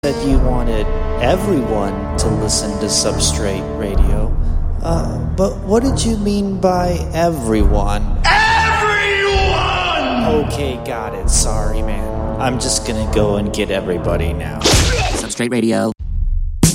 said you wanted everyone to listen to Substrate Radio. But what did you mean by everyone? Everyone! Okay, got it. Sorry, man. I'm just gonna go and get everybody now. Substrate Radio.